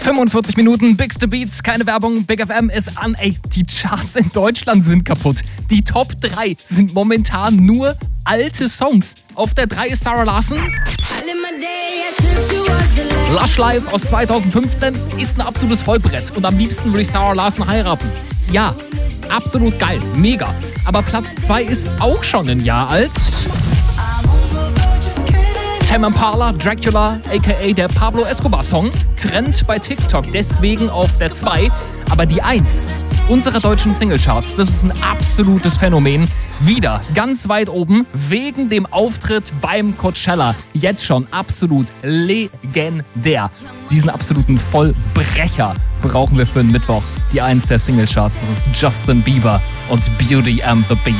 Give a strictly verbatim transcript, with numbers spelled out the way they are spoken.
fünfundvierzig Minuten, Bigste Beats, keine Werbung, Big F M ist an. Ey, die Charts in Deutschland sind kaputt. Die Top drei sind momentan nur alte Songs. Auf der drei ist Zara Larsson. Lush Life aus zweitausendfünfzehn ist ein absolutes Vollbrett. Und am liebsten würde ich Zara Larsson heiraten. Ja, absolut geil, mega. Aber Platz zwei ist auch schon ein Jahr alt. Tame Impala, Dracula, aka der Pablo Escobar Song, Trend bei TikTok, deswegen auf der zwei. Aber die eins unserer deutschen Singlecharts, das ist ein absolutes Phänomen. Wieder ganz weit oben wegen dem Auftritt beim Coachella. Jetzt schon absolut legendär. Diesen absoluten Vollbrecher brauchen wir für den Mittwoch. Die eins der Singlecharts, das ist Justin Bieber und Beauty and the Beast.